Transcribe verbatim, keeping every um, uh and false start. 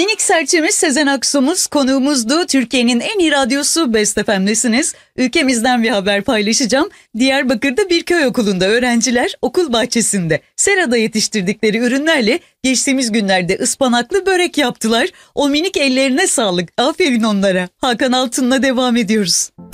Minik serçemiz Sezen Aksu'muz konuğumuzdu. Türkiye'nin en iyi radyosu Best F M'desiniz. Ülkemizden bir haber paylaşacağım. Diyarbakır'da bir köy okulunda öğrenciler okul bahçesinde serada yetiştirdikleri ürünlerle geçtiğimiz günlerde ıspanaklı börek yaptılar. O minik ellerine sağlık. Aferin onlara. Hakan Altun'la devam ediyoruz.